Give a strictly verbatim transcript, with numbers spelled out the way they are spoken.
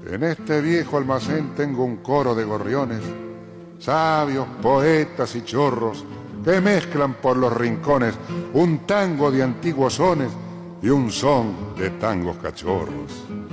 En este viejo almacén tengo un coro de gorriones, sabios, poetas y chorros, que mezclan por los rincones un tango de antiguos sones y un son de tangos cachorros.